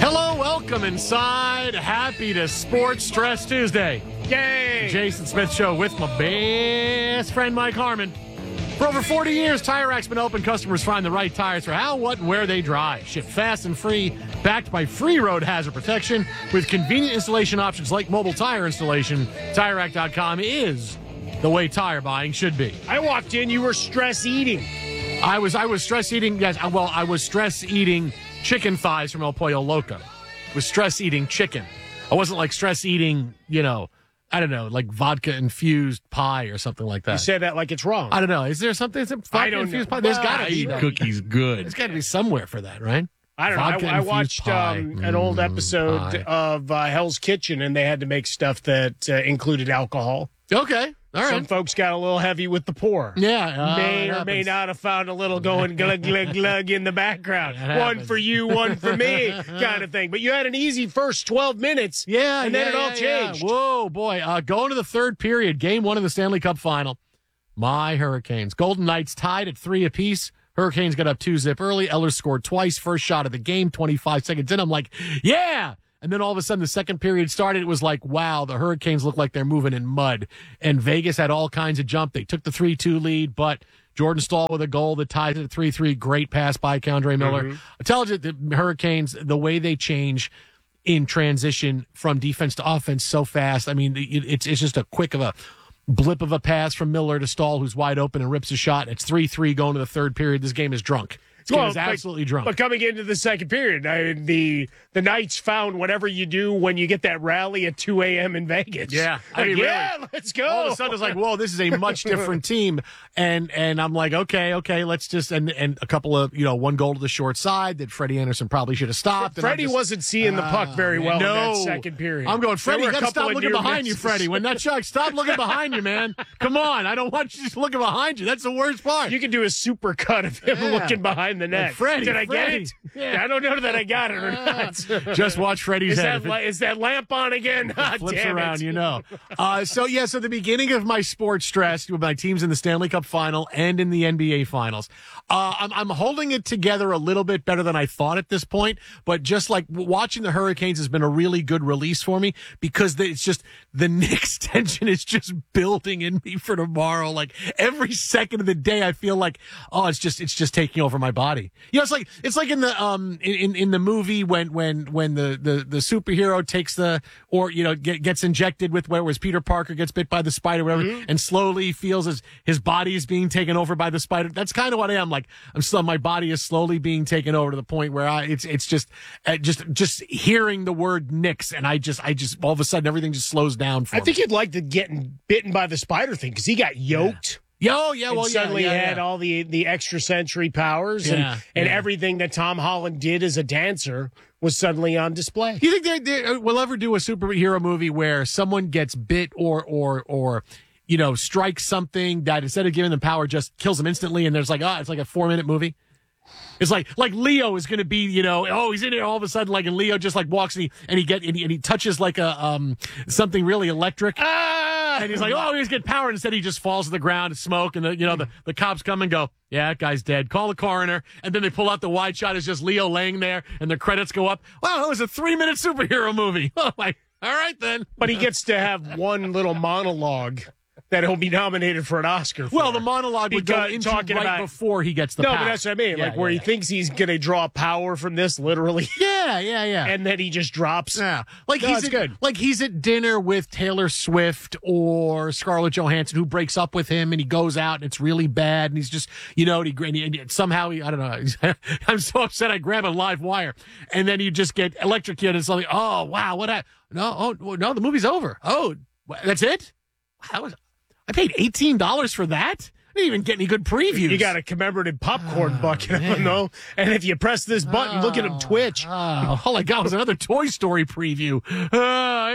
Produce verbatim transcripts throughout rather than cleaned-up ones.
Hello, welcome inside. Happy to Sports Stress Tuesday. Yay! Jason Smith Show with my best friend Mike Harmon. For over forty years, Tire Rack's been open. Customers find the right tires for how, what, and where they drive. Shipped fast and free, backed by free road hazard protection with convenient installation options like mobile tire installation. Tire Rack dot com is the way tire buying should be. I walked in, you were stress eating. I was I was stress eating. Yes, well, I was stress eating chicken thighs from El Pollo Loco. I was stress eating chicken. I wasn't like stress eating, you know, I don't know, like vodka infused pie or something like that. You say that like it's wrong. I don't know. Is there something? Is it vodka I don't infused know. pie? There's Well, got to I be. eat though. Cookies good. There's got to be somewhere for that, right? I don't Vodka know. I, I infused watched pie. um, an old episode pie. of uh, Hell's Kitchen, and they had to make stuff that uh, included alcohol. Okay. All right. Some folks got a little heavy with the pour. Yeah. uh, may it or may happens. not have found a little going glug, glug, glug in the background. That One happens. for you, one for me kind of thing. But you had an easy first twelve minutes. Yeah. And then yeah, it all yeah, yeah. changed. Whoa, boy. Uh, going to the third period, game one of the Stanley Cup final. My Hurricanes. Golden Knights tied at three apiece. Hurricanes got up two zip early. Eller scored twice. First shot of the game, twenty-five seconds in. I'm like, yeah. And then all of a sudden the second period started. It was like, wow, the Hurricanes look like they're moving in mud. And Vegas had all kinds of jump. They took the three two lead, but Jordan Staal with a goal that ties it at three three. Great pass by K'Andre Miller. Mm-hmm. I tell you, the Hurricanes, the way they change in transition from defense to offense so fast. I mean, it, it's it's just a quick of a blip of a pass from Miller to Staal, who's wide open and rips a shot. It's three three going to the third period. This game is drunk. This game Well, is but- absolutely drunk. But coming into the second period, I, the the Knights found whatever you do when you get that rally at two a.m. in Vegas. Yeah, I Like, mean, yeah, really. let's go. All of a sudden, it's like, whoa, this is a much different team, and and I'm like, okay, okay, let's just and and a couple of you know one goal to the short side that Freddie Anderson probably should have stopped. and I'm Freddie just- wasn't seeing the puck very well no. in that second period. I'm going, Freddie, There you were a got to couple stop of looking near behind you, misses. Freddie. When that shot, stop looking behind you, man. Come on, I don't want you just looking behind you. That's the worst part. You could do a super cut of him Yeah. looking behind the net. Like, Freddie, Did I Freddie. get it? Yeah. I don't know that I got it or not. Just watch Freddie's Is head. that, If it- li- is that lamp on again? Ah, flips damn around, it. you know. Uh, so, yeah, so the beginning of my sports stress with my teams in the Stanley Cup final and in the N B A finals. Uh, I'm, I'm holding it together a little bit better than I thought at this point, but just like watching the Hurricanes has been a really good release for me because the, it's just the Knicks tension is just building in me for tomorrow. Like every second of the day, I feel like, oh, it's just, it's just taking over my body. You know, it's like, it's like in the, um, in, in the movie when, when, when the, the, the superhero takes the, or, you know, get, gets injected with where was Peter Parker gets bit by the spider, whatever, Mm-hmm. and slowly feels as his body is being taken over by the spider. That's kind of what I am. Like I'm still, my body is slowly being taken over to the point where I, it's, it's just, uh, just, just hearing the word Knicks. And I just, I just, all of a sudden everything just slows down for I me. think you'd like to getting bitten by the spider thing because he got yoked. Yo, yeah, And well, yeah, suddenly yeah, he had yeah. all the, the extra sensory powers Yeah, and, and yeah. everything that Tom Holland did as a dancer was suddenly on display. Do you think they, they will ever do a superhero movie where someone gets bit or or or you know strikes something that instead of giving them power just kills them instantly and there's like ah it's like a four minute movie? It's like like Leo is going to be you know oh he's in there all of a sudden like and Leo just like walks and he and he get and he, and he touches like a um something really electric. Ah! And he's like, oh, he's getting power. And instead, he just falls to the ground and smoke. And the, you know, the, the cops come and go, yeah, that guy's dead. Call the coroner. And then they pull out the wide shot. It's just Leo laying there and the credits go up. Wow, it was a three minute superhero movie. Oh, my. All right, then. But he gets to have one little monologue that he'll be nominated for an Oscar for. Well, the monologue would go Because into talking right about- before he gets the No, power. but that's what I mean. Yeah, like where yeah, he thinks he's going to draw power from this, literally, Yeah, yeah, yeah. and then he just drops. Yeah, like No, he's it's at, good. like he's at dinner with Taylor Swift or Scarlett Johansson, who breaks up with him, and he goes out and it's really bad, and he's just you know, and he, and he, and he- somehow he, I don't know, I'm so upset I grab a live wire, and then you just get electrocuted, and something. Oh wow, what? I, no, oh no, the movie's over. Oh, wha- that's it. Wow, that was, I paid eighteen dollars for that. I didn't even get any good previews. You got a commemorative popcorn Oh, bucket, I don't know. And if you press this button, look at him twitch. Oh, all I got was another Toy Story preview. Uh,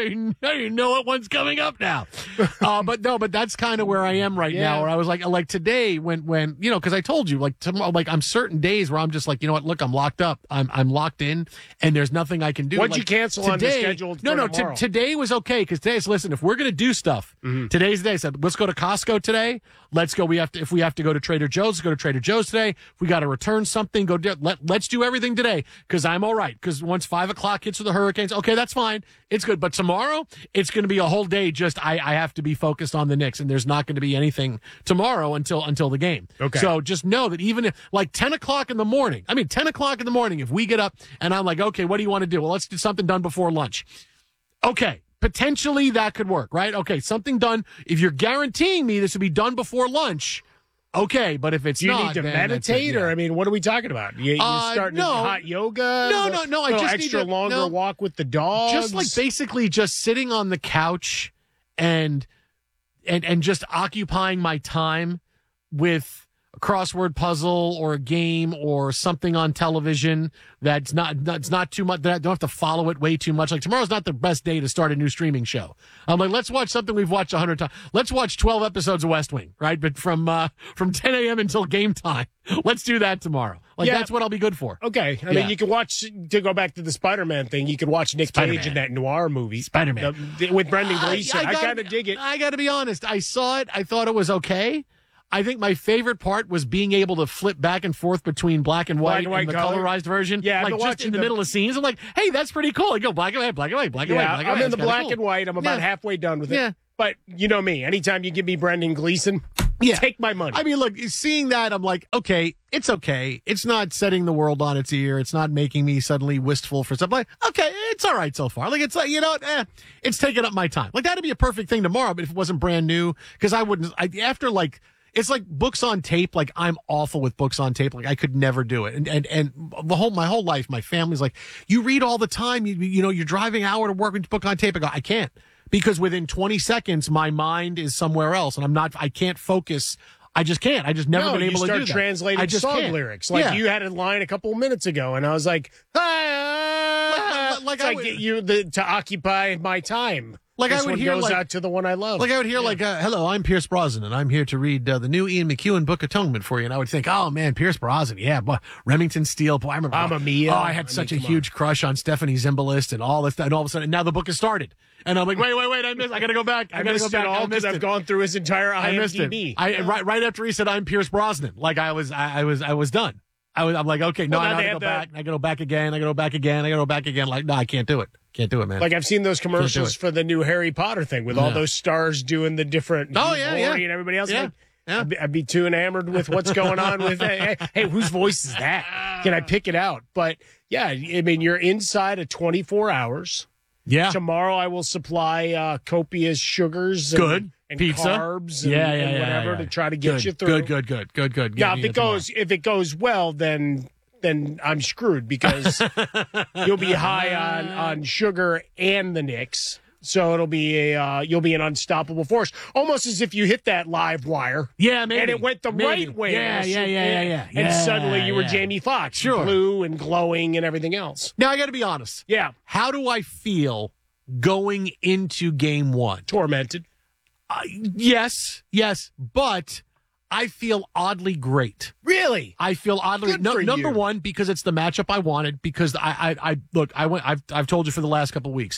I, I know what one's coming up now. uh, but no, but that's kind of where I am right Yeah. now. Where I was like, like today when when you know, because I told you like tomorrow, like I'm certain days where I'm just like, you know what? Look, I'm locked up. I'm I'm locked in, and there's nothing I can do. What'd like, you cancel on the today, schedule No, for no. tomorrow? T- today was okay because today's listen. If we're gonna do stuff, Mm-hmm. today's the day. I said, let's go to Costco today. Let's go. We have to. If we have to go to Trader Joe's, let's go to Trader Joe's today. If we got to return something, go. Do, let Let's do everything today because I'm all right. Because once five o'clock hits with the hurricanes, okay, that's fine. It's good. But tomorrow, it's going to be a whole day. Just I, I have to be focused on the Knicks, and there's not going to be anything tomorrow until until the game. Okay. So just know that even if like ten o'clock in the morning, I mean ten o'clock in the morning, if we get up and I'm like, okay, what do you want to do? Well, let's do something done before lunch. Okay. Potentially that could work, right? Okay, something done. If you're guaranteeing me this will be done before lunch, okay. But if it's Do you not, need to then that's meditate, it, yeah. or I mean, what are we talking about? You, you Uh, starting no. hot yoga? No, no, no, I Little just need extra to- longer no. walk with the dogs. Just like basically just sitting on the couch and and and just occupying my time with a crossword puzzle or a game or something on television that's not that's not too much that I don't have to follow it way too much. Like tomorrow's not the best day to start a new streaming show. I'm like, let's watch something we've watched a hundred times. Let's watch twelve episodes of West Wing, right? But from uh, from ten a.m. until game time. Let's do that tomorrow. Like Yeah. that's what I'll be good for. Okay, I Yeah. mean, you can watch, to go back to the Spider-Man thing, you could watch Nick Cage Spider-Man. in that noir movie. Spider-Man. The- with Brendan Gleeson. I, gotta- kind of dig it. I got to be honest. I saw it. I thought it was okay. I think my favorite part was being able to flip back and forth between black and white, Black and white the color. colorized version. Yeah, I've like been just watching in the, the- middle of scenes. I'm like, hey, that's pretty cool. I go black and white, black and white, black and white, Yeah, black and I'm white. in the That's kinda black cool. and white. I'm about Yeah. halfway done with it. Yeah. But you know me. Anytime you give me Brendan Gleeson, Yeah. take my money. I mean, look, seeing that, I'm like, okay, it's okay. It's not setting the world on its ear. It's not making me suddenly wistful for something. Like, okay, it's all right so far. Like, it's like, you know, eh, it's taking up my time. Like, that'd be a perfect thing tomorrow, but if it wasn't brand new, because I wouldn't, I, after like, it's like books on tape. Like, I'm awful with books on tape. Like, I could never do it. And, and, and the whole, my whole life, my family's like, you read all the time. You, you know, you're driving an hour to work with a book on tape. I go, I can't. Because within twenty seconds, my mind is somewhere else, and I'm not. I can't focus. I just can't. I just never no, been able you to start do that. translating I just song can't. lyrics. Like Yeah. you had a line a couple of minutes ago, and I was like, ah, Like- like it's I like would- you the, to occupy my time. Like I this would one hear, goes like- out to the one I love. Like I would hear, like, uh, "Hello, I'm Pierce Brosnan, and I'm here to read uh, the new Ian McEwan book Atonement for you." And I would think, "Oh man, Pierce Brosnan, yeah, boy, Remington Steele, boy, I remember." Mamma Mia. Oh, I had I such mean, a come huge crush on Stephanie Zimbalist and all this, and all of a sudden, now the book has started, and I'm like, "Wait, wait, wait, I missed. I got to go back. I, I got to missed go back. it all I because missed I've it. gone through his entire I missed it. IMDb. I right right after he said I'm Pierce Brosnan, like I was, I, I was, I was done. I was, I'm like, okay, no, Well, now I they got to go have back. I got to go back again. I got to go back again. I got to go back again. Like, no, I can't do it. Can't do it, man. Like I've seen those commercials it. for the new Harry Potter thing with all Yeah. those stars doing the different. Oh, yeah, yeah. Rory and everybody else. Yeah, Like, yeah. I'd, be, I'd be too enamored with what's going on with hey, hey, hey, whose voice is that? Can I pick it out? But yeah, I mean, you're inside of twenty-four hours. yeah, Tomorrow I will supply uh, copious sugars, and, Good. and Pizza. carbs, and, Yeah, yeah, and yeah, whatever yeah. to try to get good, you through. Good, good, good, good, good. Yeah, Get if me it tomorrow. goes if it goes well, then then I'm screwed because you'll be high on on sugar and the Knicks. So it'll be a uh, you'll be an unstoppable force, almost as if you hit that live wire. Yeah, maybe. And it went the Maybe. right way. Yeah, yeah, yeah, yeah, yeah. And Yeah, suddenly you were yeah. Jamie Foxx, Sure. blue and glowing and everything else. Now I got to be honest. Yeah, How do I feel going into game one? tormented. Uh, yes, yes, but I feel oddly great. Really? I feel oddly Good no, for number you. one because it's the matchup I wanted. Because I, I, I look, I went. I've, I've told you for the last couple of weeks,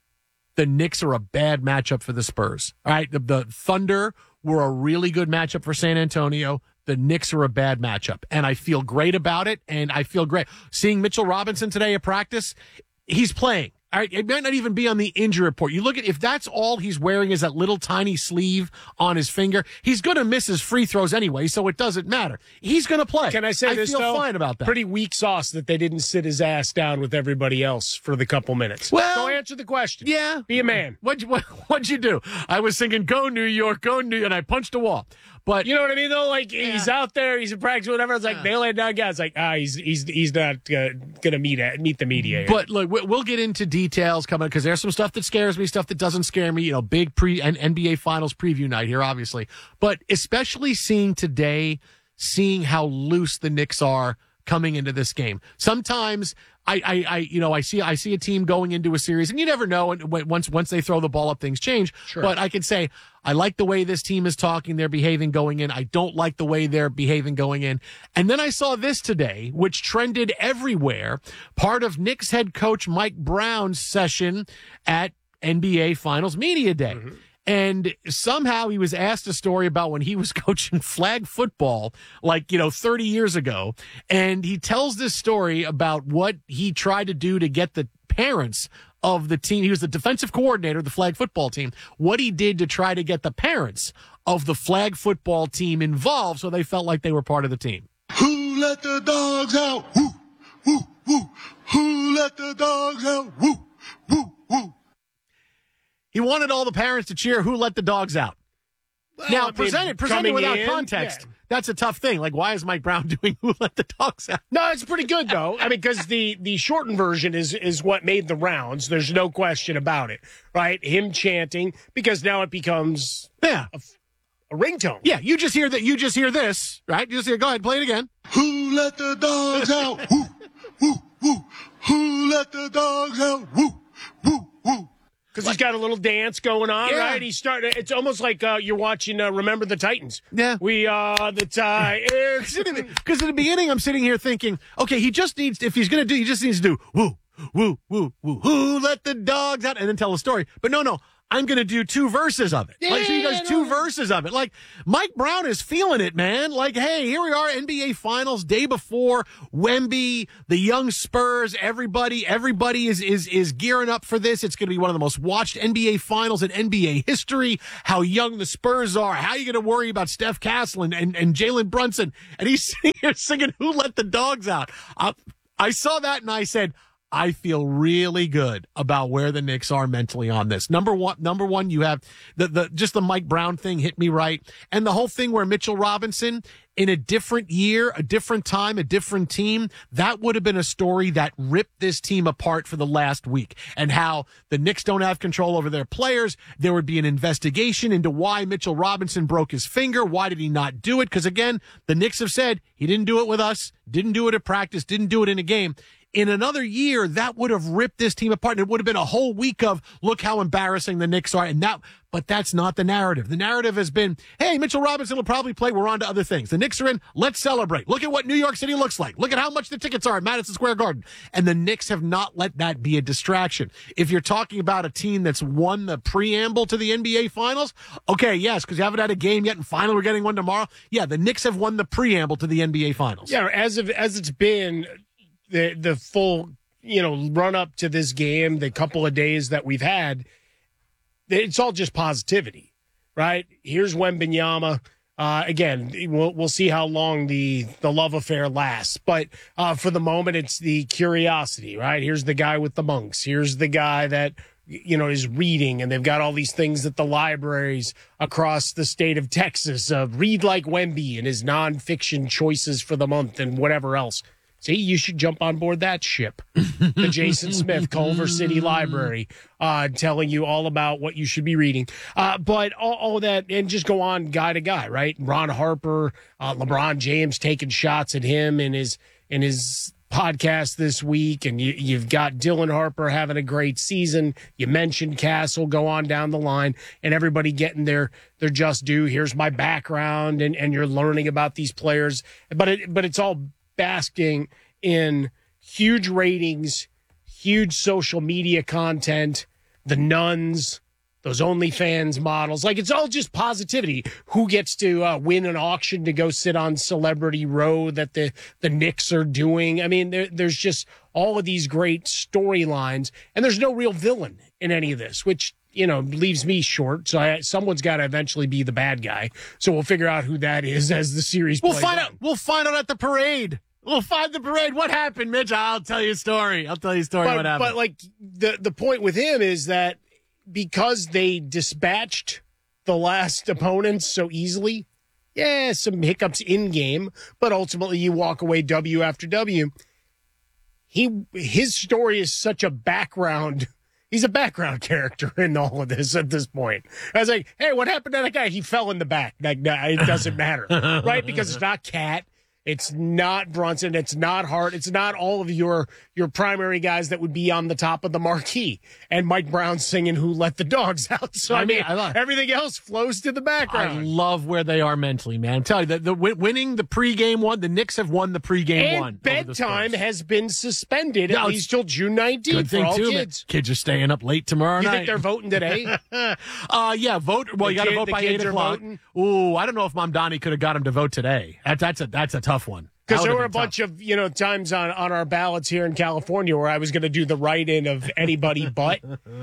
the Knicks are a bad matchup for the Spurs. All right, the, the Thunder were a really good matchup for San Antonio. The Knicks are a bad matchup, and I feel great about it. And I feel great seeing Mitchell Robinson today at practice. He's playing. All right, it might not even be on the injury report. You look at if that's all he's wearing is that little tiny sleeve on his finger, he's going to miss his free throws anyway, so it doesn't matter. He's going to play. Can I say I this feel though? fine about that. Pretty weak sauce that they didn't sit his ass down with everybody else for the couple minutes. Well, Go answer the question. Yeah. Be a man. What'd you, what, what'd you do? I was thinking, go New York, go New York, and I punched a wall. But You know what I mean, though? Like, he's out there, he's in practice, whatever. It's like, they lay down guys. Like, ah, he's he's he's not uh, going to meet at, meet the media. here. But look, we- we'll get into details coming because there's some stuff that scares me, stuff that doesn't scare me. You know, big pre and N B A Finals preview night here, obviously. But especially seeing today, seeing how loose the Knicks are coming into this game. Sometimes I, I, I, you know, I see, I see a team going into a series, and you never know. And once, once they throw the ball up, things change. Sure. But I could say I like the way this team is talking, they're behaving going in. I don't like the way they're behaving going in. And then I saw this today, which trended everywhere. Part of Knicks head coach Mike Brown's session at N B A Finals Media Day. Mm-hmm. And somehow he was asked a story about when he was coaching flag football, like, you know, thirty years ago. And he tells this story about what he tried to do to get the parents of the team. He was the defensive coordinator of the flag football team. What he did to try to get the parents of the flag football team involved so they felt like they were part of the team. Who let the dogs out? Woo, woo, woo. Who let the dogs out? Woo, woo, woo. He wanted all the parents to cheer "Who let the dogs out." Well, now, present it, present it without in, context. Yeah. That's a tough thing. Like, why is Mike Brown doing "Who let the dogs out"? No, it's pretty good, though. I mean, because the, the shortened version is, is what made the rounds. There's no question about it, right? Him chanting, because now it becomes yeah. a, a ringtone. Yeah, you just hear that. You just hear this, right? You just hear, go ahead, play it again. Who let the dogs out? Woo, woo, woo. Who let the dogs out? Woo, woo, woo. Because he's got a little dance going on, yeah. right? He's starting. It's almost like uh, you're watching uh, Remember the Titans. Yeah. We are the Titans. Because in the beginning, I'm sitting here thinking, okay, he just needs, if he's going to do, he just needs to do, woo, woo, woo, woo, who let the dogs out, and then tell a story. But no, no. I'm going to do two verses of it. Yeah, like, so he does two no. verses of it. Like, Mike Brown is feeling it, man. Like, hey, here we are, N B A Finals, day before, Wemby, the young Spurs, everybody, everybody is, is, is gearing up for this. It's going to be one of the most watched N B A Finals in N B A history. How young the Spurs are. How are you going to worry about Steph Castle and, and, and Jalen Brunson? And he's sitting here singing, "Who let the dogs out?" Uh, I saw that and I said, I feel really good about where the Knicks are mentally on this. Number one, number one, you have the, the, just the Mike Brown thing hit me right. And the whole thing where Mitchell Robinson in a different year, a different time, a different team, that would have been a story that ripped this team apart for the last week. And how the Knicks don't have control over their players. There would be an investigation into why Mitchell Robinson broke his finger. Why did he not do it? Because again, the Knicks have said he didn't do it with us, didn't do it at practice, didn't do it in a game. In another year, that would have ripped this team apart. And it would have been a whole week of, look how embarrassing the Knicks are. And that, but that's not the narrative. The narrative has been, hey, Mitchell Robinson will probably play. We're on to other things. The Knicks are in. Let's celebrate. Look at what New York City looks like. Look at how much the tickets are at Madison Square Garden. And the Knicks have not let that be a distraction. If you're talking about a team that's won the preamble to the N B A Finals, okay, yes, because you haven't had a game yet, and finally we're getting one tomorrow. Yeah, the Knicks have won the preamble to the N B A Finals. Yeah, as of as it's been the the full, you know, run up to this game, the couple of days that we've had, it's all just positivity, right? Here's Wembanyama. Uh, again, we'll we'll see how long the the love affair lasts, but uh, for the moment, it's the curiosity, right? Here's the guy with the monks. Here's the guy that, you know, is reading, and they've got all these things at the libraries across the state of Texas. Uh, read like Wemby and his nonfiction choices for the month and whatever else. See, you should jump on board that ship. The Jason Smith Culver City Library, uh, telling you all about what you should be reading. Uh, but all, all that, and just go on guy to guy, right? Ron Harper, uh, LeBron James taking shots at him in his in his podcast this week, and you, you've got Dylan Harper having a great season. You mentioned Castle, go on down the line, and everybody getting their their just due. Here's my background, and and you're learning about these players, but it but it's all basking in huge ratings, huge social media content, the nuns, those OnlyFans models. Like, it's all just positivity. Who gets to uh, win an auction to go sit on Celebrity Row that the, the Knicks are doing? I mean, there, there's just all of these great storylines, and there's no real villain in any of this, which, you know, leaves me short. So I, someone's got to eventually be the bad guy. So we'll figure out who that is as the series we'll plays find on. out. We'll find out at the parade. We'll find the parade. What happened, Mitch? I'll tell you a story. I'll tell you a story. But, what happened? But like the the point with him is that because they dispatched the last opponents so easily, yeah, some hiccups in game, but ultimately you walk away W after W. He his story is such a background. He's a background character in all of this at this point. I was like, hey, what happened to that guy? He fell in the back. Like, nah, it doesn't matter, right? Because it's not Cat. It's not Brunson. It's not Hart. It's not all of your your primary guys that would be on the top of the marquee. And Mike Brown singing "Who Let the Dogs Out." So I, I mean, mean, I love- everything else flows to the I background. love where they are mentally, man. I'm telling you, the, the win- winning the pregame one, the Knicks have won the pregame and one. over the bedtime Spurs. has been suspended No, at it's- least till June nineteenth Good for thing all too, man. kids. Kids are staying up late tomorrow You night. think they're voting today? Uh, yeah, vote. Well, The you got to kid- vote the by kids eight are o'clock. voting? Ooh, I don't know if Mom Donnie could have got him to vote today. That, that's a that's a tough one. Because there were a bunch of, you know, times on, on our ballots here in California where I was going to do the write-in of anybody but,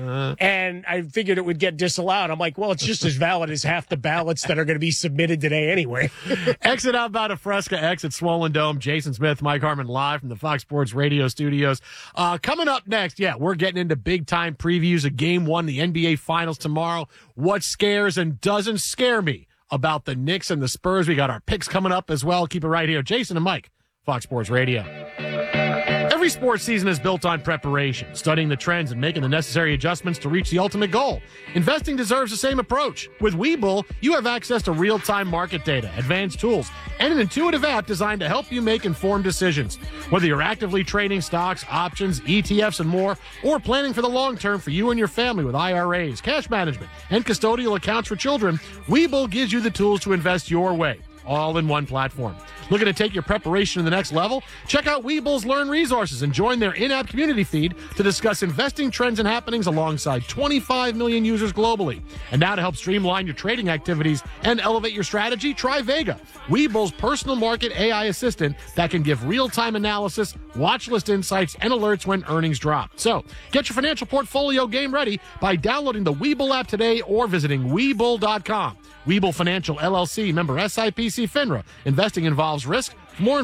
and I figured it would get disallowed. I'm like, well, it's just as valid as half the ballots that are going to be submitted today anyway. Exit outbound of Fresca, exit Swollen Dome. Jason Smith, Mike Harmon live from the Fox Sports Radio studios. Uh, coming up next, yeah, we're getting into big-time previews of Game one, the N B A Finals tomorrow. What scares and doesn't scare me about the Knicks and the Spurs. We got our picks coming up as well. Keep it right here. Jason and Mike, Fox Sports Radio. Every sports season is built on preparation, studying the trends and making the necessary adjustments to reach the ultimate goal. Investing deserves the same approach. With Webull, you have access to real-time market data, advanced tools, and an intuitive app designed to help you make informed decisions. Whether you're actively trading stocks, options, E T Fs, and more, or planning for the long term for you and your family with I R As, cash management, and custodial accounts for children, Webull gives you the tools to invest your way, all in one platform. Looking to take your preparation to the next level? Check out Webull's Learn Resources and join their in-app community feed to discuss investing trends and happenings alongside twenty-five million users globally. And now to help streamline your trading activities and elevate your strategy, try Vega, Webull's personal market A I assistant that can give real-time analysis, watch list insights, and alerts when earnings drop. So, get your financial portfolio game ready by downloading the Webull app today or visiting Webull dot com. Webull Financial L L C, member S I P C FINRA. Investing involves risk. For more